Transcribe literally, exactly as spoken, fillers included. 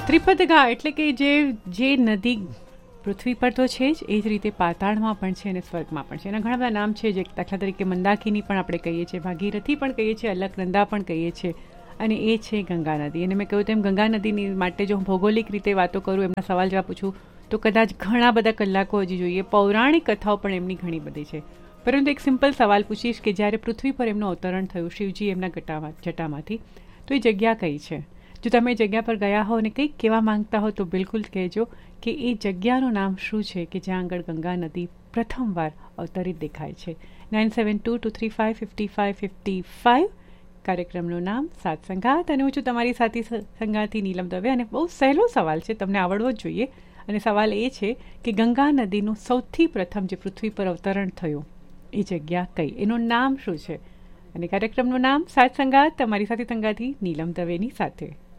ત્રિપદગા એટલે કે જે જે નદી પૃથ્વી પર તો છે જ, એ જ રીતે પાતાળમાં પણ છે અને સ્વર્ગમાં પણ છે. એના ઘણા બધા નામ છે, જે દાખલા તરીકે મંદાકિની પણ આપણે કહીએ છીએ, ભાગીરથી પણ કહીએ છીએ, અલકનંદા પણ કહીએ છીએ, અને એ છે ગંગા નદી. અને મેં કહ્યું તેમ ગંગા નદીની માટે જો હું ભૌગોલિક રીતે વાતો કરું, એમના સવાલ જવાબ પૂછું, તો કદાચ ઘણા બધા કલાકો હજી જોઈએ. પૌરાણિક કથાઓ પણ એમની ઘણી બધી છે. પરંતુ એક સિમ્પલ સવાલ પૂછીશ કે જ્યારે પૃથ્વી પર એમનું અવતરણ થયું શિવજી એમના ગટામાં જટામાંથી, તો એ જગ્યા કઈ છે? જો તમે એ જગ્યા પર ગયા હો અને કંઈક કહેવા માંગતા હો તો બિલકુલ કહેજો કે એ જગ્યાનું નામ શું છે કે જ્યાં આગળ ગંગા નદી પ્રથમવાર અવતરિત દેખાય છે. Nine seven two two three five fifty five fifty five કાર્યક્રમનું નામ સાત સંગાત, અને હું છું તમારી સાથી સંગાતી નીલમ દવે. અને બહુ સહેલો સવાલ છે, તમને આવડવો જ જોઈએ. અને સવાલ એ છે કે ગંગા નદીનું સૌથી પ્રથમ જે પૃથ્વી પર અવતરણ થયું એ જગ્યા કઈ, એનું નામ શું છે? અને કાર્યક્રમનું નામ સાત સંગાત, તમારી સાથે સંગાતી નીલમ દવેની સાથે.